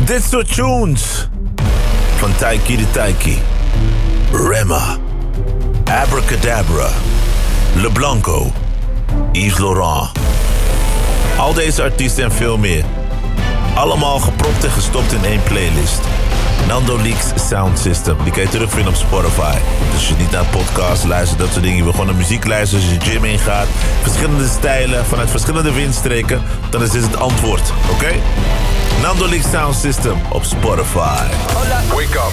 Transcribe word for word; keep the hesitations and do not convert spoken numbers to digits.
Dit soort tunes. Van Taiki de Taiki, Rema, Abracadabra, LeBlanco, Yves Laurent. Al deze artiesten en veel meer. Allemaal gepropt en gestopt in één playlist. Nando Leaks Sound System. Die kan je terugvinden op Spotify. Dus als je niet naar podcast luistert, dat soort dingen. Je wil gewoon naar muziek luisteren als je de gym ingaat. Verschillende stijlen, vanuit verschillende windstreken. Dan is dit het antwoord, oké? Okay? Nando Leaks Sound System op Spotify. Wake up.